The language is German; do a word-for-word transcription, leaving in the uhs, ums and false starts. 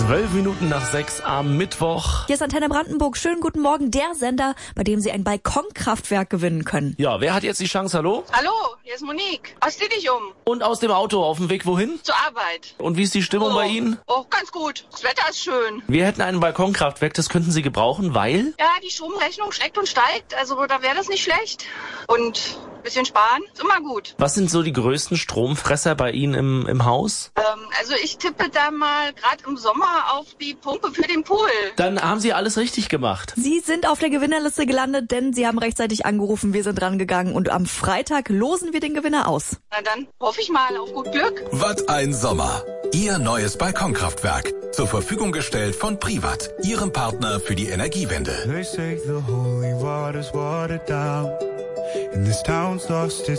Zwölf Minuten nach sechs am Mittwoch. Hier ist Antenne Brandenburg. Schönen guten Morgen. Der Sender, bei dem Sie ein Balkonkraftwerk gewinnen können. Ja, wer hat jetzt die Chance? Hallo? Hallo, hier ist Monique. Was zieh dich um? Und aus dem Auto auf dem Weg wohin? Zur Arbeit. Und wie ist die Stimmung Oh. bei Ihnen? Oh, ganz gut. Das Wetter ist schön. Wir hätten ein Balkonkraftwerk, das könnten Sie gebrauchen, weil? Ja, die Stromrechnung steigt und steigt. Also da wäre das nicht schlecht. Und ein bisschen sparen ist immer gut. Was sind so die größten Stromfresser bei Ihnen im, im Haus? Ähm, also ich tippe da mal gerade im Sommer auf die Pumpe für den Pool. Dann haben Sie alles richtig gemacht. Sie sind auf der Gewinnerliste gelandet, denn Sie haben rechtzeitig angerufen. Wir sind rangegangen und am Freitag losen wir den Gewinner aus. Na dann hoffe ich mal auf gut Glück. Was ein Sommer. Ihr neues Balkonkraftwerk. Zur Verfügung gestellt von Privat, Ihrem Partner für die Energiewende. They say the holy water's watered down, and this town's lost its